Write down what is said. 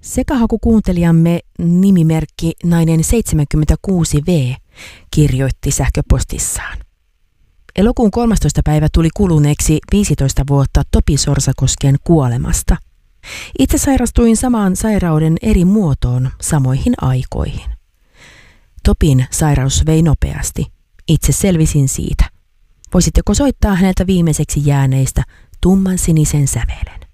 Sekahakukuuntelijamme nimimerkki Nainen 76V kirjoitti sähköpostissaan. Elokuun 13. päivä tuli kuluneeksi 15 vuotta Topi Sorsakosken kuolemasta. Itse sairastuin samaan sairauden eri muotoon samoihin aikoihin. Topin sairaus vei nopeasti. Itse selvisin siitä. Voisitteko soittaa häneltä viimeiseksi jääneistä tumman sinisen sävelen?